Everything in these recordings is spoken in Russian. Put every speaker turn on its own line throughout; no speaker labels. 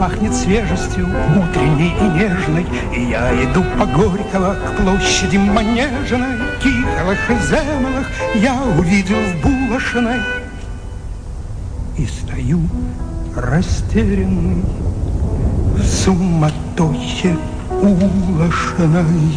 пахнет свежестью утренней и нежной, и я иду по Горького к площади Манежной. Киколах и Землах я увидел в булочной и стою растерянный в суматохе улошной.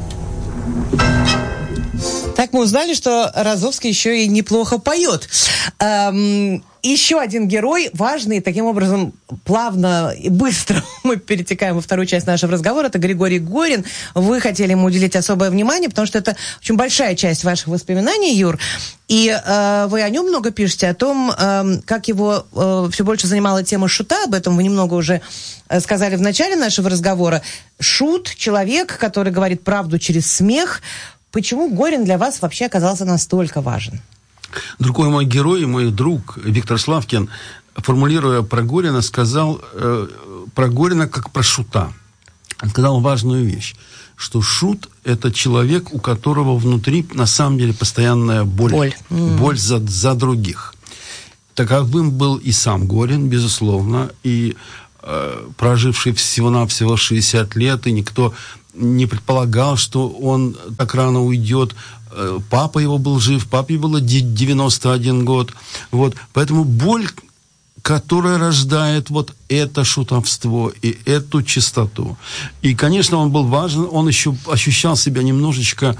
Так мы узнали, что Разовский еще и неплохо поет. Еще один герой, важный, таким образом, плавно и быстро мы перетекаем во вторую часть нашего разговора, это Григорий Горин. Вы хотели ему уделить особое внимание, потому что это очень большая часть ваших воспоминаний, Юр, и вы о нем много пишете, о том, как его все больше занимала тема шута, об этом вы немного уже сказали в начале нашего разговора. Шут, человек, который говорит правду через смех. Почему Горин для вас вообще оказался настолько важен?
Другой мой герой, мой друг Виктор Славкин, формулируя про Горина, сказал про Горина как про шута. Он сказал важную вещь, что шут – это человек, у которого внутри на самом деле постоянная боль. Боль за других. Таковым был и сам Горин, безусловно, и проживший всего-навсего 60 лет, и никто не предполагал, что он так рано уйдет. Папа его был жив, папе было 91 год. Вот. Поэтому боль, которая рождает вот это шутовство и эту чистоту. И, конечно, он был важен, он еще ощущал себя немножечко,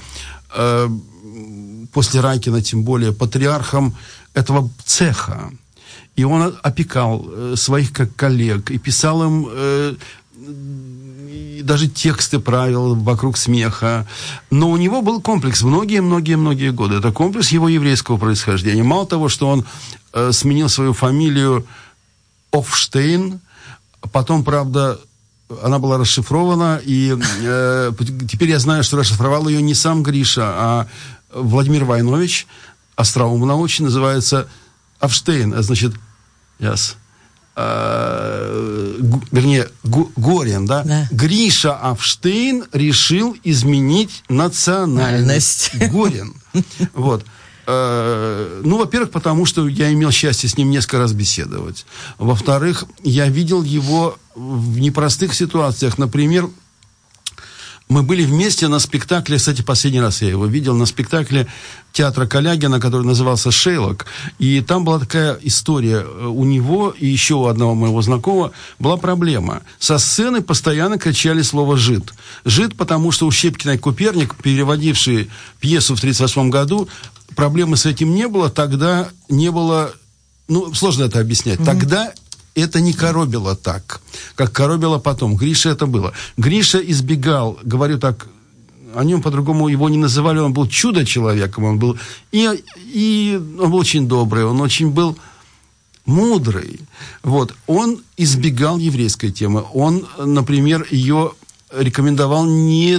после Райкина, тем более, патриархом этого цеха. И он опекал своих как коллег и писал им даже тексты правил вокруг смеха. Но у него был комплекс многие-многие годы. Это комплекс его еврейского происхождения. Мало того, что он сменил свою фамилию Офштейн, потом, правда, она была расшифрована, и теперь я знаю, что расшифровал ее не сам Гриша, а Владимир Войнович, остроумно очень, называется Офштейн, значит, Горин, да? Да. Гриша Офштейн решил изменить национальность. Горин. Вот. Ну, во-первых, потому что я имел счастье с ним несколько раз беседовать. Во-вторых, я видел его в непростых ситуациях. Например, мы были вместе на спектакле, кстати, последний раз я его видел, на спектакле театра Калягина, который назывался «Шейлок». И там была такая история. У него и еще у одного моего знакомого была проблема. Со сцены постоянно кричали слово «жид». «Жид», потому что у Щепкина и Куперник, переводившие пьесу в 1938 году, проблемы с этим не было. Тогда не было... Ну, сложно это объяснять. Тогда... Это не коробило так, как коробило потом. Гриша это было. Гриша избегал, говорю так, о нем по-другому его не называли, он был чудо-человеком, он был и он был очень добрый, он очень был мудрый. Вот. Он избегал еврейской темы. Он, например, ее рекомендовал не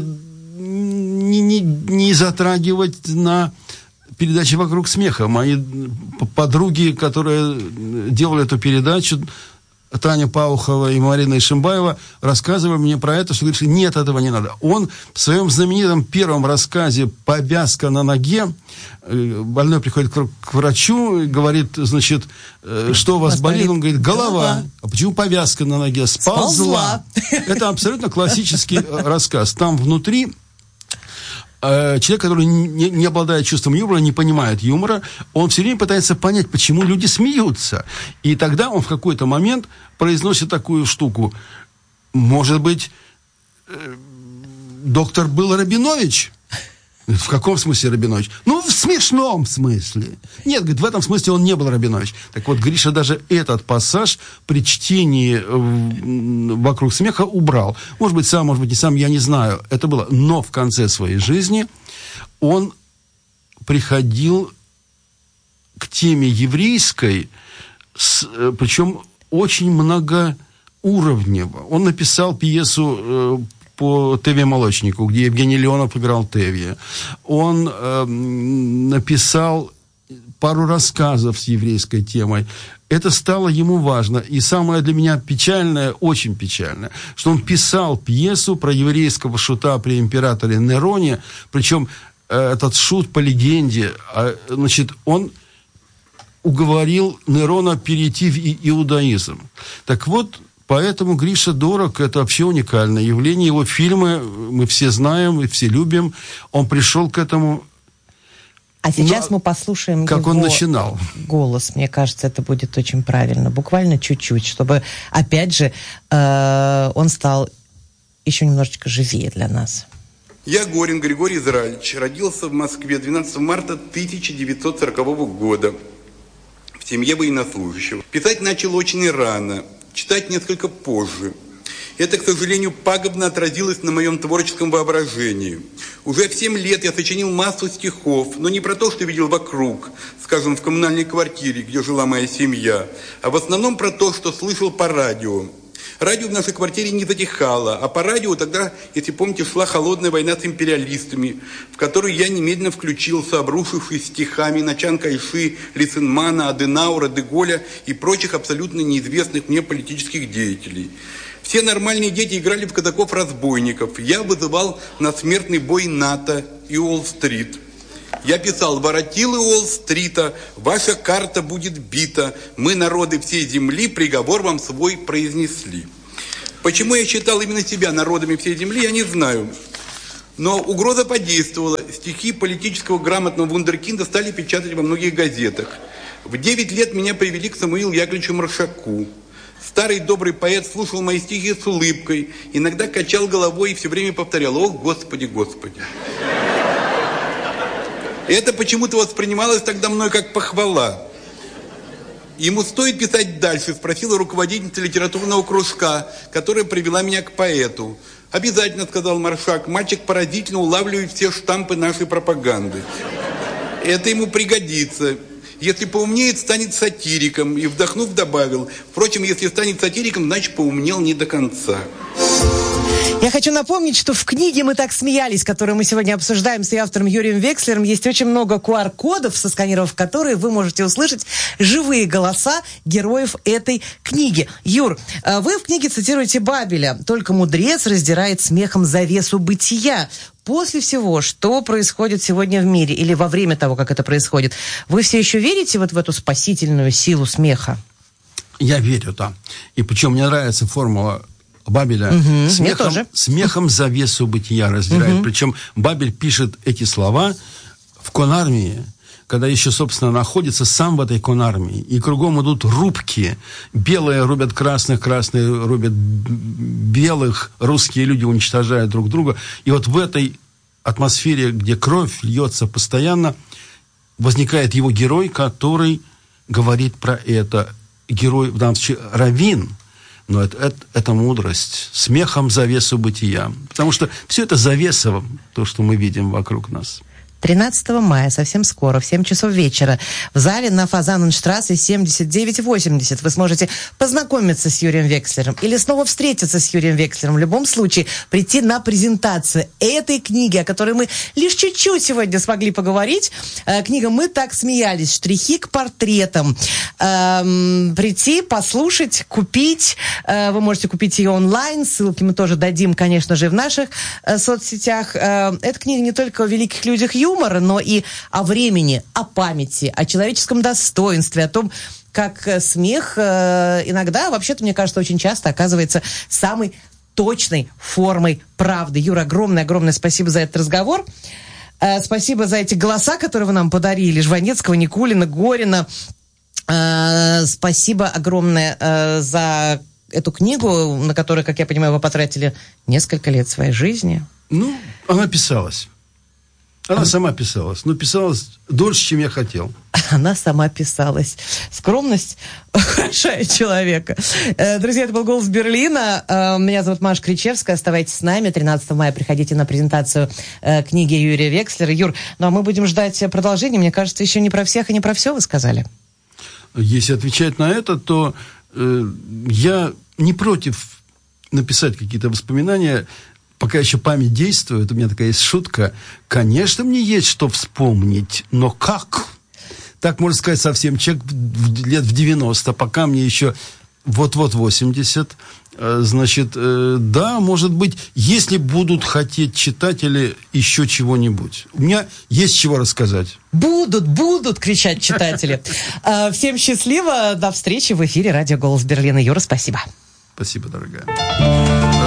затрагивать на передачи «Вокруг смеха». Мои подруги, которые делали эту передачу, Таня Паухова и Марина Ишимбаева, рассказывали мне про это, что говорит, что нет, этого не надо. Он в своем знаменитом первом рассказе «Повязка на ноге», больной приходит к врачу и говорит, значит, что у вас болит? Он говорит, голова. А почему повязка на ноге? Сползла. Это абсолютно классический рассказ. Там внутри человек, который не обладает чувством юмора, не понимает юмора, он все время пытается понять, почему люди смеются. И тогда он в какой-то момент произносит такую штуку. Может быть, доктор был Рабинович? В каком смысле Рабинович? Ну, в смешном смысле. Нет, говорит, в этом смысле он не был Рабинович. Так вот, Гриша даже этот пассаж при чтении «Вокруг смеха» убрал. Может быть, сам, может быть, не сам, я не знаю. Это было. Но в конце своей жизни он приходил к теме еврейской, причем очень многоуровнево. Он написал пьесу по Теве Молочнику, где Евгений Леонов играл Теве. Он написал пару рассказов с еврейской темой. Это стало ему важно. И самое для меня печальное, очень печальное, что он писал пьесу про еврейского шута при императоре Нероне, причем этот шут, по легенде, значит, он уговорил Нерона перейти в иудаизм. Так вот, Поэтому Гриша дорог, это вообще уникальное явление. Его фильмы мы все знаем и все любим. Он пришел к этому...
А сейчас мы послушаем
как
его
он начинал.
Голос. Мне кажется, это будет очень правильно. Буквально чуть-чуть, чтобы, опять же, он стал еще немножечко живее для нас.
Я, Горин Григорий Израильевич, родился в Москве 12 марта 1940 года в семье военнослужащего. Писать начал очень рано, читать несколько позже. Это, к сожалению, пагубно отразилось на моем творческом воображении. Уже в 7 лет я сочинил массу стихов, но не про то, что видел вокруг, скажем, в коммунальной квартире, где жила моя семья, а в основном про то, что слышал по радио. Радио в нашей квартире не затихало, а по радио тогда, если помните, шла холодная война с империалистами, в которую я немедленно включился, обрушившись стихами на Чан Кайши, Лисенмана, Аденаура, Деголя и прочих абсолютно неизвестных мне политических деятелей. Все нормальные дети играли в казаков-разбойников. Я вызывал на смертный бой НАТО и Уолл-стрит. Я писал: «Воротилы Уолл-стрита, ваша карта будет бита. Мы, народы всей земли, приговор вам свой произнесли». Почему я считал именно себя народами всей земли, я не знаю. Но угроза подействовала. Стихи политического грамотного вундеркинда стали печатать во многих газетах. В 9 лет меня привели к Самуилу Яковлевичу Маршаку. Старый добрый поэт слушал мои стихи с улыбкой, иногда качал головой и все время повторял: «Ох, Господи, Господи». Это почему-то воспринималось тогда мной как похвала. «Ему стоит писать дальше?» – спросила руководительница литературного кружка, которая привела меня к поэту. «Обязательно», – сказал Маршак, – «мальчик поразительно улавливает все штампы нашей пропаганды. Это ему пригодится. Если поумнеет, станет сатириком». И, вдохнув, добавил: «Впрочем, если станет сатириком, значит, поумнел не до конца».
Я хочу напомнить, что в книге «Мы так смеялись», которую мы сегодня обсуждаем с ее автором Юрием Векслером, есть очень много QR-кодов, сосканировав которые вы можете услышать живые голоса героев этой книги. Юр, вы в книге цитируете Бабеля: «Только мудрец раздирает смехом завесу бытия». После всего, что происходит сегодня в мире, или во время того, как это происходит, вы все еще верите вот в эту спасительную силу смеха?
Я верю, да. И причем мне нравится формула Бабеля. Смехом завесу бытия раздирает. Причем Бабель пишет эти слова в конармии, когда еще, собственно, находится сам в этой конармии. И кругом идут рубки. Белые рубят красных, красные рубят белых. Русские люди уничтожают друг друга. И вот в этой атмосфере, где кровь льется постоянно, возникает его герой, который говорит про это. Герой, в данном случае, раввин. Но это мудрость. Смехом завесу бытия. Потому что все это завеса, то, что мы видим вокруг нас.
13 мая, совсем скоро, в 7 часов вечера, в зале на Фазаненштрассе 7980 вы сможете познакомиться с Юрием Векслером или снова встретиться с Юрием Векслером. В любом случае, прийти на презентацию этой книги, о которой мы лишь чуть-чуть сегодня смогли поговорить. Книга «Мы так смеялись. Штрихи к портретам». Прийти, послушать, купить. Вы можете купить ее онлайн. Ссылки мы тоже дадим, конечно же, в наших соцсетях. Эта книга не только о великих людях юмора, но и о времени, о памяти, о человеческом достоинстве, о том, как смех иногда, вообще-то, мне кажется, очень часто оказывается самой точной формой правды. Юра, огромное спасибо за этот разговор. Спасибо за эти голоса, которые вы нам подарили. Жванецкого, Никулина, Горина. Спасибо огромное за эту книгу, на которую, как я понимаю, вы потратили несколько лет своей жизни.
Ну, она писалась. Она сама писалась, но писалась дольше, чем я хотел.
Она сама писалась. Скромность украшает человека. Друзья, это был «Голос Берлина». Меня зовут Маша Кричевская. Оставайтесь с нами. 13 мая приходите на презентацию книги Юрия Векслера. Юр, ну а мы будем ждать продолжения. Мне кажется, еще не про всех и не про все вы сказали.
Если отвечать на это, то я не против написать какие-то воспоминания. Пока еще память действует, у меня такая есть шутка. Конечно, мне есть что вспомнить, но как? Так можно сказать совсем человек лет в 90, пока мне еще вот-вот 80. Значит, да, может быть, если будут хотеть читатели еще чего-нибудь. У меня есть чего рассказать.
Будут кричать читатели. Всем счастливо. До встречи в эфире радио «Голос Берлина». Юра, спасибо.
Спасибо, дорогая.